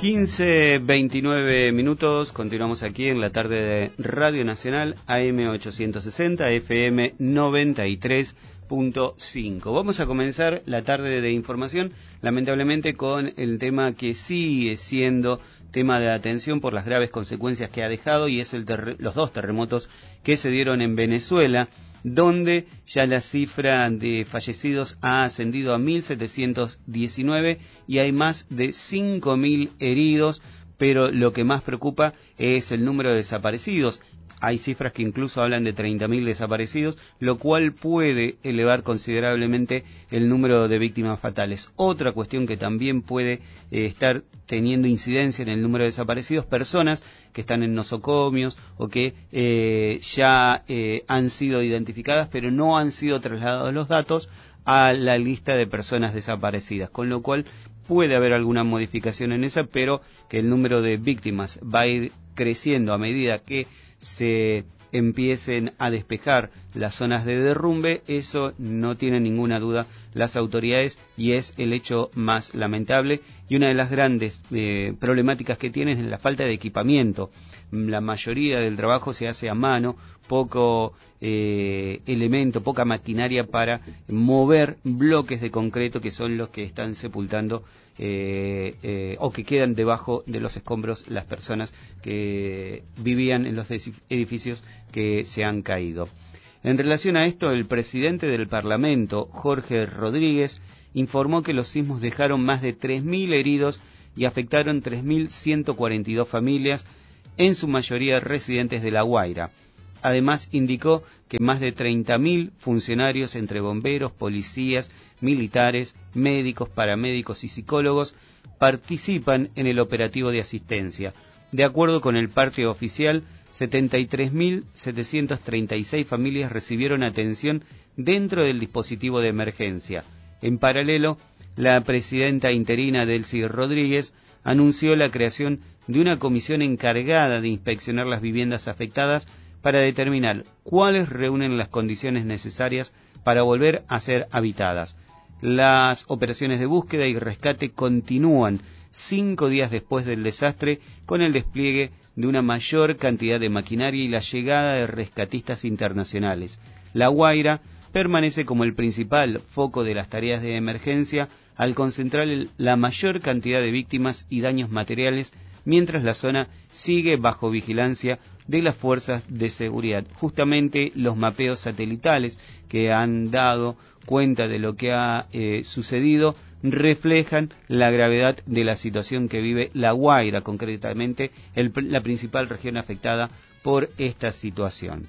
15:29 minutos, continuamos aquí en la tarde de Radio Nacional, AM 860, FM 93.5. Vamos a comenzar la tarde de información, lamentablemente con el tema que sigue siendo tema de atención por las graves consecuencias que ha dejado, y es los dos terremotos que se dieron en Venezuela, donde ya la cifra de fallecidos ha ascendido a 1.719 y hay más de 5.000 heridos, pero lo que más preocupa es el número de desaparecidos. Hay cifras que incluso hablan de 30.000 desaparecidos, lo cual puede elevar considerablemente el número de víctimas fatales. Otra cuestión que también puede estar teniendo incidencia en el número de desaparecidos, personas que están en nosocomios o que ya han sido identificadas, pero no han sido trasladados los datos a la lista de personas desaparecidas, con lo cual puede haber alguna modificación en esa, pero que el número de víctimas va a ir creciendo a medida que se empiecen a despejar las zonas de derrumbe, eso no tiene ninguna duda las autoridades, y es el hecho más lamentable. Y una de las grandes problemáticas que tienen es la falta de equipamiento. La mayoría del trabajo se hace a mano, poco elemento, poca maquinaria para mover bloques de concreto, que son los que están sepultando o que quedan debajo de los escombros las personas que vivían en los edificios que se han caído. En relación a esto, el presidente del Parlamento, Jorge Rodríguez, informó que los sismos dejaron más de 3.000 heridos y afectaron 3.142 familias, en su mayoría residentes de La Guaira. Además, indicó que más de 30.000 funcionarios entre bomberos, policías, militares, médicos, paramédicos y psicólogos participan en el operativo de asistencia. De acuerdo con el parte oficial, 73.736 familias recibieron atención dentro del dispositivo de emergencia. En paralelo, la presidenta interina Delcy Rodríguez anunció la creación de una comisión encargada de inspeccionar las viviendas afectadas para determinar cuáles reúnen las condiciones necesarias para volver a ser habitadas. Las operaciones de búsqueda y rescate continúan 5 días después del desastre, con el despliegue de una mayor cantidad de maquinaria y la llegada de rescatistas internacionales. La Guaira permanece como el principal foco de las tareas de emergencia, al concentrar la mayor cantidad de víctimas y daños materiales, mientras la zona sigue bajo vigilancia de las fuerzas de seguridad. Justamente los mapeos satelitales que han dado cuenta de lo que ha sucedido reflejan la gravedad de la situación que vive La Guaira, concretamente la principal región afectada por esta situación.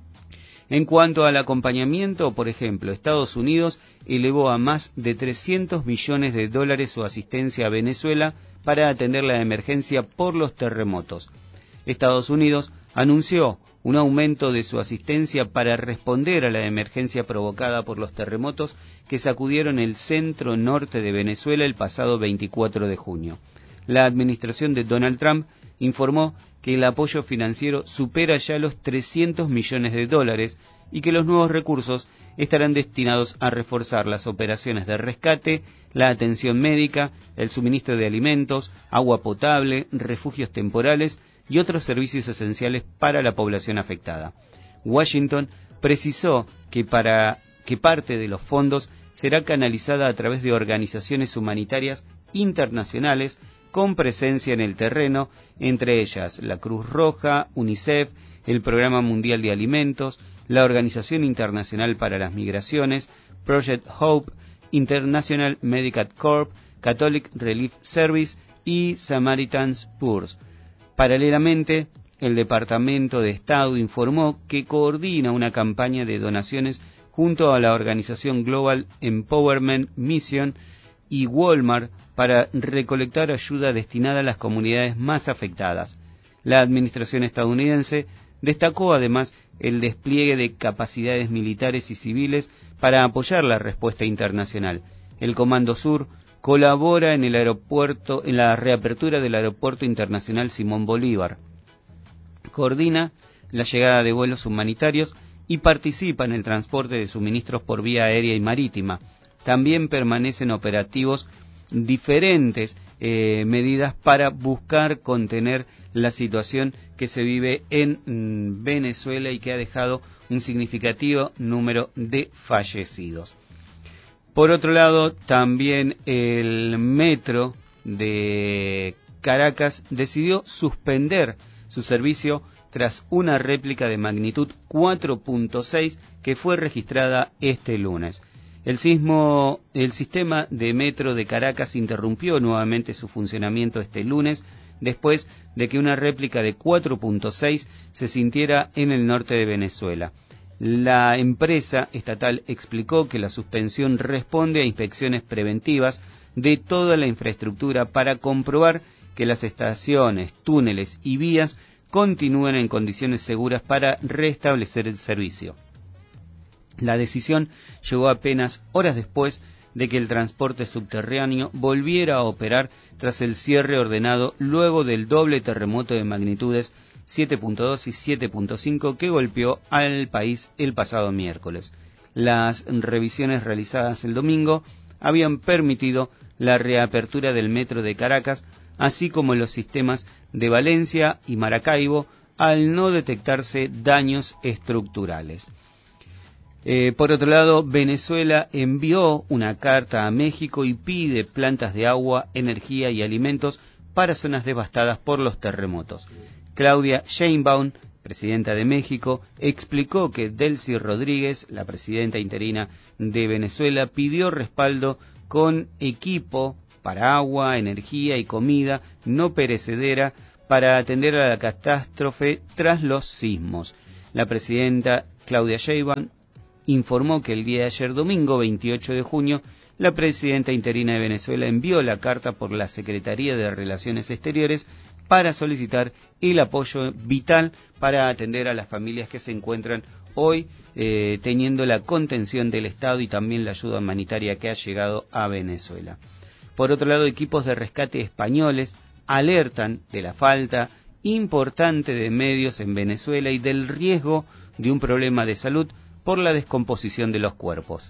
En cuanto al acompañamiento, por ejemplo, Estados Unidos elevó a más de $300 millones su asistencia a Venezuela para atender la emergencia por los terremotos. Estados Unidos anunció un aumento de su asistencia para responder a la emergencia provocada por los terremotos que sacudieron el centro norte de Venezuela el pasado 24 de junio. La administración de Donald Trump informó que el apoyo financiero supera ya los $300 millones y que los nuevos recursos estarán destinados a reforzar las operaciones de rescate, la atención médica, el suministro de alimentos, agua potable, refugios temporales y otros servicios esenciales para la población afectada. Washington precisó que parte de los fondos será canalizada a través de organizaciones humanitarias internacionales con presencia en el terreno, entre ellas la Cruz Roja, UNICEF, el Programa Mundial de Alimentos, la Organización Internacional para las Migraciones, Project Hope, International Medical Corps, Catholic Relief Service y Samaritan's Purse. Paralelamente, el Departamento de Estado informó que coordina una campaña de donaciones junto a la organización Global Empowerment Mission y Walmart para recolectar ayuda destinada a las comunidades más afectadas. La administración estadounidense destacó además el despliegue de capacidades militares y civiles para apoyar la respuesta internacional. El Comando Sur colabora en la reapertura del Aeropuerto Internacional Simón Bolívar, coordina la llegada de vuelos humanitarios y participa en el transporte de suministros por vía aérea y marítima. También permanecen operativos diferentes medidas para buscar contener la situación que se vive en Venezuela y que ha dejado un significativo número de fallecidos. Por otro lado, también el metro de Caracas decidió suspender su servicio tras una réplica de magnitud 4.6 que fue registrada este lunes. El sistema de metro de Caracas interrumpió nuevamente su funcionamiento este lunes, después de que una réplica de 4.6 se sintiera en el norte de Venezuela. La empresa estatal explicó que la suspensión responde a inspecciones preventivas de toda la infraestructura para comprobar que las estaciones, túneles y vías continúen en condiciones seguras para restablecer el servicio. La decisión llegó apenas horas después de que el transporte subterráneo volviera a operar tras el cierre ordenado luego del doble terremoto de magnitudes 7.2 y 7.5 que golpeó al país el pasado miércoles. Las revisiones realizadas el domingo habían permitido la reapertura del metro de Caracas, así como los sistemas de Valencia y Maracaibo, al no detectarse daños estructurales. Por otro lado, Venezuela envió una carta a México y pide plantas de agua, energía y alimentos para zonas devastadas por los terremotos. Claudia Sheinbaum, presidenta de México, explicó que Delcy Rodríguez, la presidenta interina de Venezuela, pidió respaldo con equipo para agua, energía y comida no perecedera para atender a la catástrofe tras los sismos. La presidenta Claudia Sheinbaum informó que el día de ayer, domingo 28 de junio, la presidenta interina de Venezuela envió la carta por la Secretaría de Relaciones Exteriores para solicitar el apoyo vital para atender a las familias que se encuentran hoy teniendo la contención del Estado y también la ayuda humanitaria que ha llegado a Venezuela. Por otro lado, equipos de rescate españoles alertan de la falta importante de medios en Venezuela y del riesgo de un problema de salud por la descomposición de los cuerpos.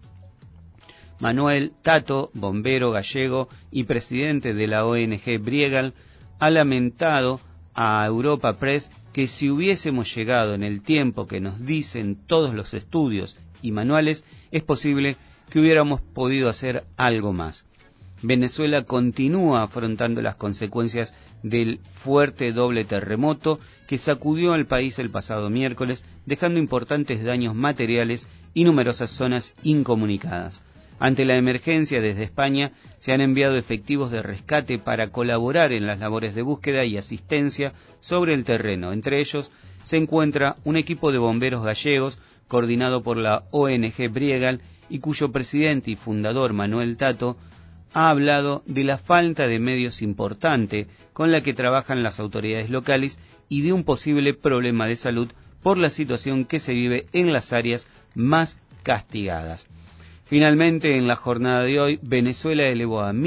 Manuel Tato, bombero gallego y presidente de la ONG Briegal, ha lamentado a Europa Press que si hubiésemos llegado en el tiempo que nos dicen todos los estudios y manuales, es posible que hubiéramos podido hacer algo más. Venezuela continúa afrontando las consecuencias del fuerte doble terremoto que sacudió al país el pasado miércoles, dejando importantes daños materiales y numerosas zonas incomunicadas. Ante la emergencia, desde España se han enviado efectivos de rescate para colaborar en las labores de búsqueda y asistencia sobre el terreno. Entre ellos se encuentra un equipo de bomberos gallegos coordinado por la ONG Briegal y cuyo presidente y fundador, Manuel Tato, ha hablado de la falta de medios importante con la que trabajan las autoridades locales y de un posible problema de salud por la situación que se vive en las áreas más castigadas. Finalmente, en la jornada de hoy, Venezuela elevó a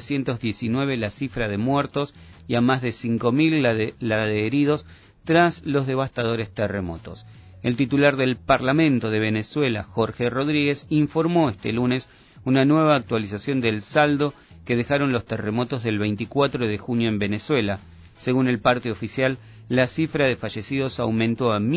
1.719 la cifra de muertos y a más de 5.000 la de heridos tras los devastadores terremotos. El titular del Parlamento de Venezuela, Jorge Rodríguez, informó este lunes una nueva actualización del saldo que dejaron los terremotos del 24 de junio en Venezuela. Según el parte oficial, la cifra de fallecidos aumentó a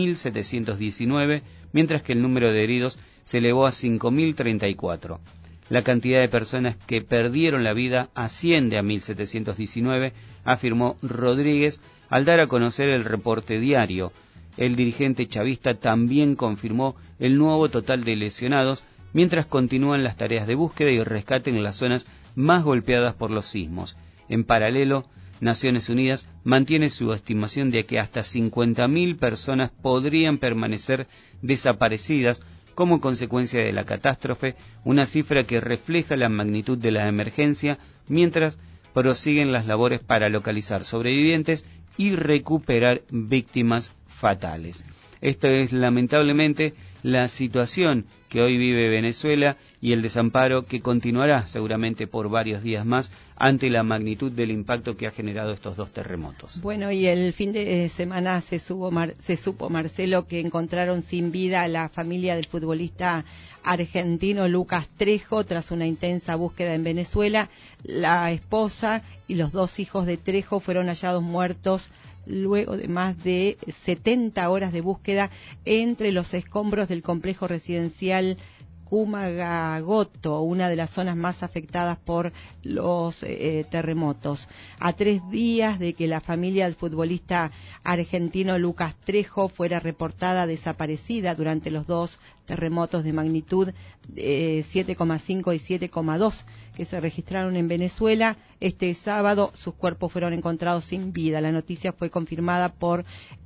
1.719, mientras que el número de heridos se elevó a 5.034. La cantidad de personas que perdieron la vida asciende a 1.719, afirmó Rodríguez al dar a conocer el reporte diario. El dirigente chavista también confirmó el nuevo total de lesionados, mientras continúan las tareas de búsqueda y rescate en las zonas más golpeadas por los sismos. En paralelo, Naciones Unidas mantiene su estimación de que hasta 50.000 personas podrían permanecer desaparecidas como consecuencia de la catástrofe, una cifra que refleja la magnitud de la emergencia, mientras prosiguen las labores para localizar sobrevivientes y recuperar víctimas fatales. Esto es lamentablemente la situación que hoy vive Venezuela y el desamparo que continuará seguramente por varios días más ante la magnitud del impacto que ha generado estos dos terremotos. Bueno, y el fin de semana se supo, Marcelo, que encontraron sin vida a la familia del futbolista argentino Lucas Trejo tras una intensa búsqueda en Venezuela. La esposa y los dos hijos de Trejo fueron hallados muertos luego de más de 70 horas de búsqueda entre los escombros del complejo residencial Kumagagoto, una de las zonas más afectadas por los terremotos. A 3 días de que la familia del futbolista argentino Lucas Trejo fuera reportada desaparecida durante los dos terremotos de magnitud 7,5 y 7,2 que se registraron en Venezuela, este sábado sus cuerpos fueron encontrados sin vida. La noticia fue confirmada por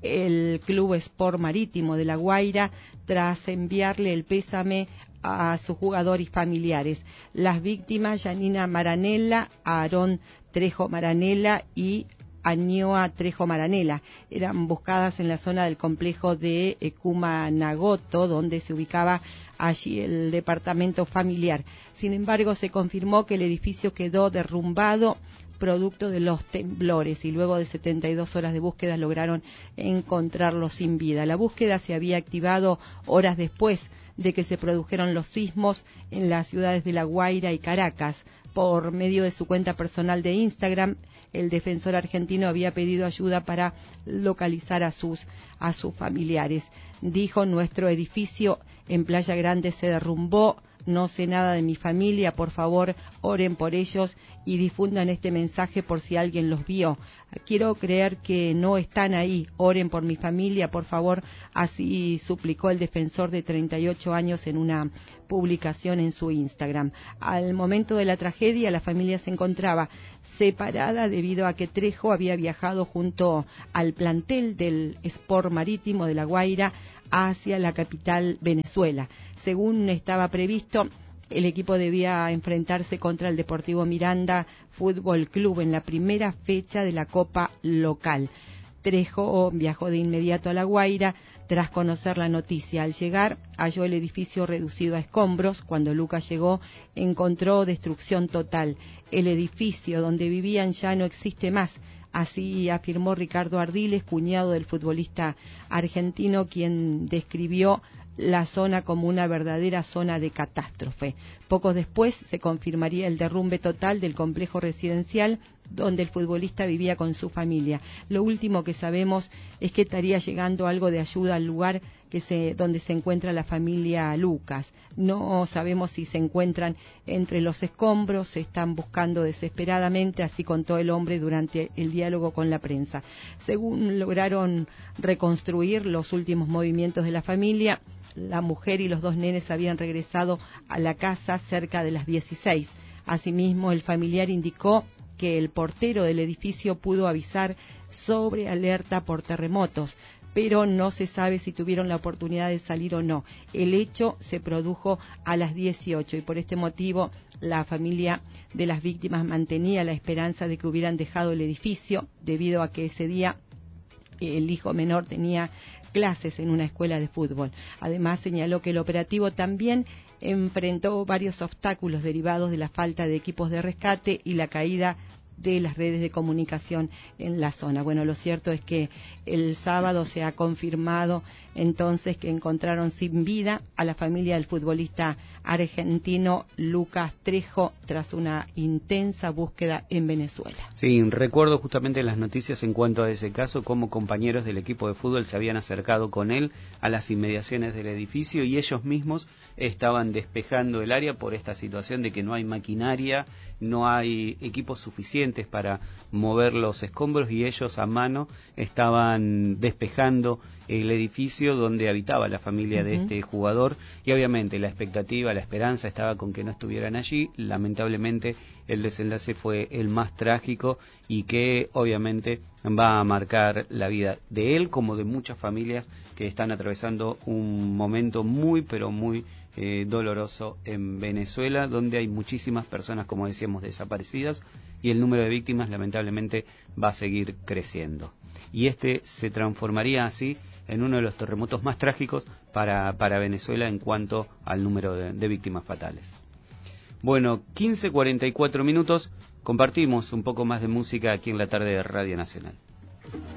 el Club Sport Marítimo de La Guaira tras enviarle el pésame a su jugador y familiares. Las víctimas, Yanina Maranella, Aarón Trejo Maranella y Añoa Trejo Maranella, eran buscadas en la zona del complejo de Kumagagoto, donde se ubicaba allí el departamento familiar. Sin embargo, se confirmó que el edificio quedó derrumbado producto de los temblores y luego de 72 horas de búsqueda lograron encontrarlo sin vida. La búsqueda se había activado horas después de que se produjeron los sismos en las ciudades de La Guaira y Caracas. Por medio de su cuenta personal de Instagram, el defensor argentino había pedido ayuda para localizar a sus familiares. Dijo: nuestro edificio en Playa Grande se derrumbó, no sé nada de mi familia, por favor oren por ellos y difundan este mensaje por si alguien los vio. Quiero creer que no están ahí, oren por mi familia, por favor, así suplicó el defensor de 38 años en una publicación en su Instagram. Al momento de la tragedia, la familia se encontraba separada debido a que Trejo había viajado junto al plantel del Sport Marítimo de La Guaira hacia la capital Venezuela. Según estaba previsto, el equipo debía enfrentarse contra el Deportivo Miranda Fútbol Club en la primera fecha de la Copa local. Trejo viajó de inmediato a La Guaira tras conocer la noticia. Al llegar, halló el edificio reducido a escombros. Cuando Lucas llegó, encontró destrucción total. El edificio donde vivían ya no existe más. Así afirmó Ricardo Ardiles, cuñado del futbolista argentino, quien describió la zona como una verdadera zona de catástrofe. Poco después se confirmaría el derrumbe total del complejo residencial donde el futbolista vivía con su familia. Lo último que sabemos es que estaría llegando algo de ayuda al lugar donde se encuentra la familia Lucas. No sabemos si se encuentran entre los escombros, se están buscando desesperadamente, así contó el hombre durante el diálogo con la prensa. Según lograron reconstruir los últimos movimientos de la familia, la mujer y los dos nenes habían regresado a la casa cerca de las 16. Asimismo, el familiar indicó que el portero del edificio pudo avisar sobre alerta por terremotos, pero no se sabe si tuvieron la oportunidad de salir o no. El hecho se produjo a las 18 y por este motivo la familia de las víctimas mantenía la esperanza de que hubieran dejado el edificio, debido a que ese día el hijo menor tenía clases en una escuela de fútbol. Además, señaló que el operativo también enfrentó varios obstáculos derivados de la falta de equipos de rescate y la caída de las redes de comunicación en la zona. Bueno, lo cierto es que el sábado se ha confirmado entonces que encontraron sin vida a la familia del futbolista argentino Lucas Trejo tras una intensa búsqueda en Venezuela. Sí, recuerdo justamente las noticias en cuanto a ese caso, cómo compañeros del equipo de fútbol se habían acercado con él a las inmediaciones del edificio y ellos mismos estaban despejando el área por esta situación de que no hay maquinaria, no hay equipos suficientes para mover los escombros y ellos a mano estaban despejando el edificio donde habitaba la familia de este jugador y obviamente la expectativa, la esperanza estaba con que no estuvieran allí. Lamentablemente el desenlace fue el más trágico y que obviamente va a marcar la vida de él como de muchas familias que están atravesando un momento muy pero muy doloroso en Venezuela, donde hay muchísimas personas, como decíamos, desaparecidas y el número de víctimas lamentablemente va a seguir creciendo. Y este se transformaría así en uno de los terremotos más trágicos para Venezuela en cuanto al número de víctimas fatales. Bueno, 15:44 minutos, compartimos un poco más de música aquí en la tarde de Radio Nacional.